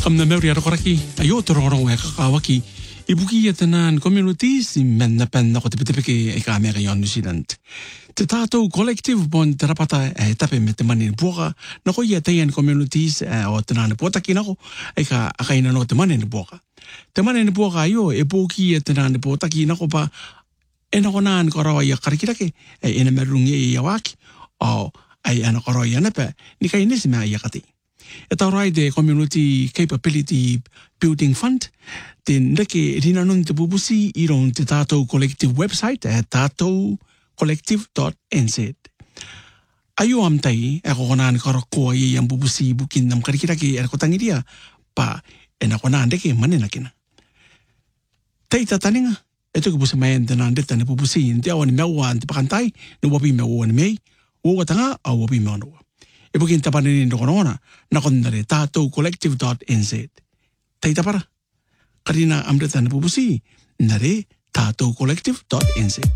Kam na meuri arakoraki, ayo tororong e kakawaki, ibuki tanan communities men na pen na ko tipitipiki e ka Amerika New Zealand. Te tātou collective bon terapata e tape me te mani buoka, na ko ia teien communities o tanane potaki na ko, e ka akaina no te mani buoka. Te mani buoka ayo e buki e tanane potaki na ko pa, e na ko naan ko rawa ia karikirake, e ena merungi e iawaki, o ai ana ko rawa ia nepe, ni kai nisi mea ia kati. E tau rai de Community Capability Building Fund, te neke rina nun te pupusi i ron te tātou collective website e tātoucollective.nz. Ayo am tai e kokonaan karakoa i am pupusi bukin nam karikiraki e kotangiria pa e na konaan deke manena kina. Tei tataninga, e tuku pusa maen te naan deta ne pupusi in te awan meua an te pakantai, no wapi meua ni mei, ua tanga au wapi meua noa. E bukin tapanini ndokonona, na kondare tātoucollective.nz. Tei tapara, karina amreta na pupusi, nare tātoucollective.nz.